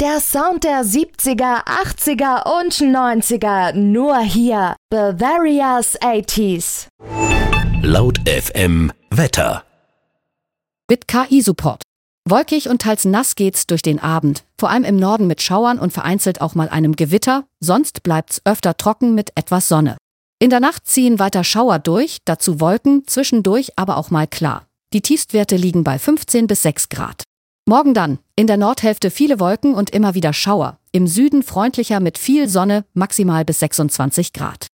Der Sound der 70er, 80er und 90er, nur hier, Bavaria's 80s. Laut FM Wetter. Mit KI-Support. Wolkig und teils nass geht's durch den Abend. Vor allem im Norden mit Schauern und vereinzelt auch mal einem Gewitter. Sonst bleibt's öfter trocken mit etwas Sonne. In der Nacht ziehen weiter Schauer durch, dazu Wolken, zwischendurch aber auch mal klar. Die Tiefstwerte liegen bei 15 bis 6 Grad. Morgen dann, in der Nordhälfte viele Wolken und immer wieder Schauer. Im Süden freundlicher mit viel Sonne, maximal bis 26 Grad.